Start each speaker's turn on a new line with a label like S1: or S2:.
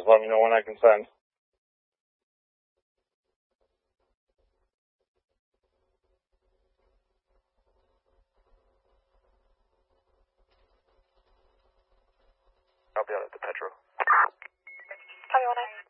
S1: Just let me know when I can send.
S2: I'll be out at the Petro.
S3: Copy 1-9.